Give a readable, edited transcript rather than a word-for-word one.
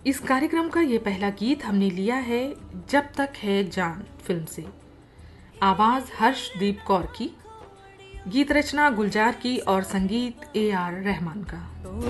इस कार्यक्रम का ये पहला गीत हमने लिया है जब तक है जान फिल्म से। आवाज हर्षदीप कौर की, गीत रचना गुलजार की और संगीत AR रहमान का।